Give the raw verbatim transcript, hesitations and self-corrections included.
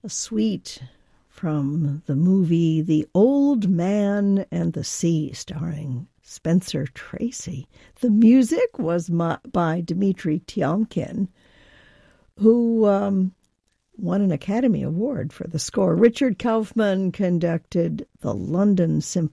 a suite from the movie The Old Man and the Sea, starring Spencer Tracy. The music was my, by Dmitri Tiomkin, who um, won an Academy Award for the score. Richard Kaufman conducted the London Symphony